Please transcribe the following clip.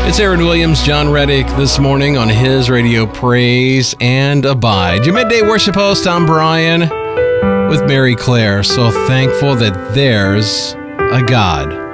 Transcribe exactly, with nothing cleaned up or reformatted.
It's Aaron Williams, John Reddick this morning on his radio Praise and Abide. Your midday worship host, I'm Brian with Mary Claire. So thankful that there's a God